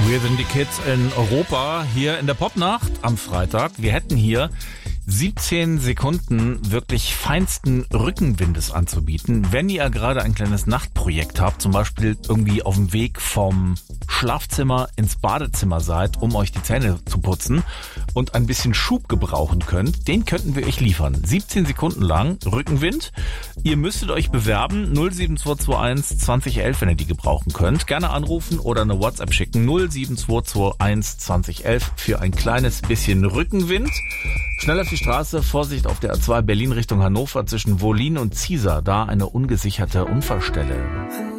Wir sind die Kids in Europa, hier in der Popnacht am Freitag. Wir hätten hier 17 Sekunden wirklich feinsten Rückenwindes anzubieten. Wenn ihr gerade ein kleines Nachtprojekt habt, zum Beispiel irgendwie auf dem Weg vom Schlafzimmer ins Badezimmer seid, um euch die Zähne zu putzen und ein bisschen Schub gebrauchen könnt, den könnten wir euch liefern. 17 Sekunden lang Rückenwind. Ihr müsstet euch bewerben, 07221 2011, wenn ihr die gebrauchen könnt. Gerne anrufen oder eine WhatsApp schicken, 07221 2011 für ein kleines bisschen Rückenwind. Schnell auf die Straße, Vorsicht auf der A2 Berlin Richtung Hannover zwischen Wollin und Ziesar, da eine ungesicherte Unfallstelle.